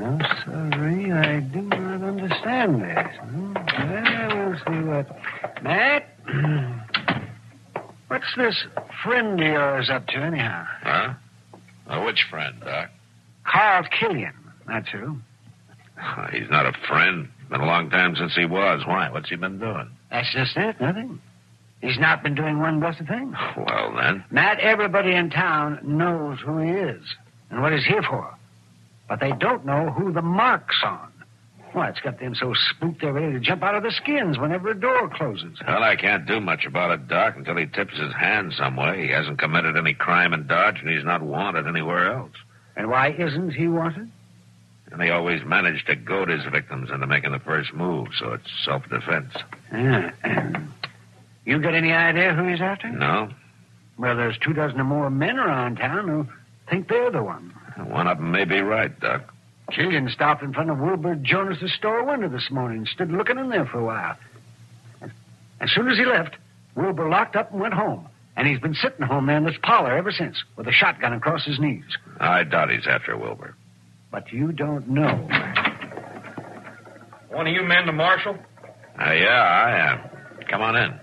No, sorry, I do not understand this. Well, we'll see what... Matt? What's this friend of yours up to, anyhow? Huh? Which friend, Doc? Carl Killian, that's who. He's not a friend. Been a long time since he was. Why? What's he been doing? That's just it, nothing. He's not been doing one blessed thing. Well, then. Matt, everybody in town knows who he is and what he's here for. But they don't know who the mark's on. Well, it's got them so spooked they're ready to jump out of their skins whenever a door closes. Well, I can't do much about it, Doc, until he tips his hand some way. He hasn't committed any crime in Dodge, and he's not wanted anywhere else. And why isn't he wanted? And he always managed to goad his victims into making the first move, so it's self-defense. Yeah. You got any idea who he's after? No. Well, there's 24 or more men around town who think they're the one. One of them may be right, Doc. Killian stopped in front of Wilbur Jonas's store window this morning and stood looking in there for a while. As soon as he left, Wilbur locked up and went home. And he's been sitting home there in this parlor ever since, with a shotgun across his knees. I doubt he's after Wilbur. But you don't know. One of you men the marshal? Yeah, I am. Come on in.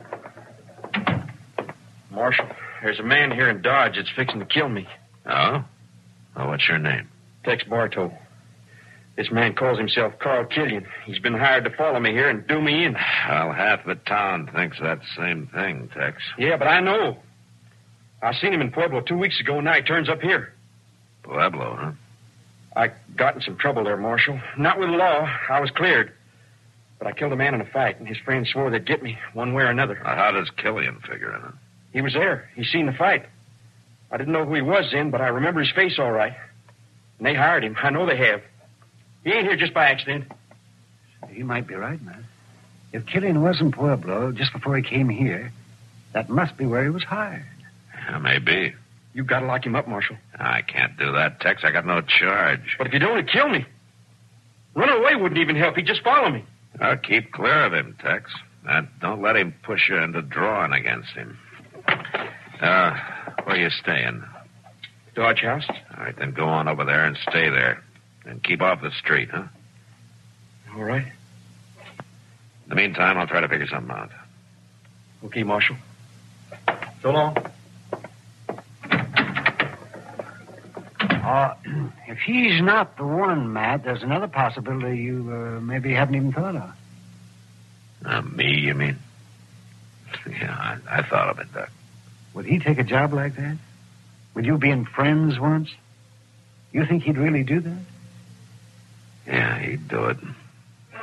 Marshal, there's a man here in Dodge that's fixing to kill me. Oh? Well, what's your name? Tex Bartow. This man calls himself Carl Killian. He's been hired to follow me here and do me in. Well, half the town thinks that same thing, Tex. Yeah, but I know. I seen him in Pueblo 2 weeks ago, and now he turns up here. Pueblo, huh? I got in some trouble there, Marshal. Not with the law. I was cleared. But I killed a man in a fight, and his friends swore they'd get me one way or another. How does Killian figure in it? He was there. He seen the fight. I didn't know who he was then, but I remember his face all right. And they hired him. I know they have. He ain't here just by accident. You might be right, man. If Killian was in Pueblo just before he came here, that must be where he was hired. Yeah, maybe. You've got to lock him up, Marshal. I can't do that, Tex. I got no charge. But if you don't, he'd kill me. Running away wouldn't even help. He'd just follow me. Well, keep clear of him, Tex. And don't let him push you into drawing against him. Where you staying? Dodge House. All right, then go on over there and stay there. And keep off the street, huh? All right. In the meantime, I'll try to figure something out. Okay, Marshal. So long. If he's not the one, Matt, there's another possibility you maybe haven't even thought of. Me, you mean? Yeah, I thought of it, Doc. Would he take a job like that? With you being friends once? You think he'd really do that? Yeah, he'd do it.